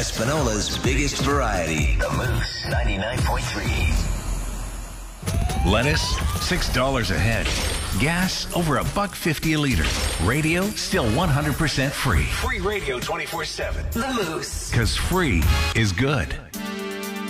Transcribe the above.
Espinola's biggest variety. The Moose 99.3. Lettuce, $6 a head. Gas, over $1.50 a liter. Radio, still 100% free. Free radio 24/7. The Moose. Because free is good.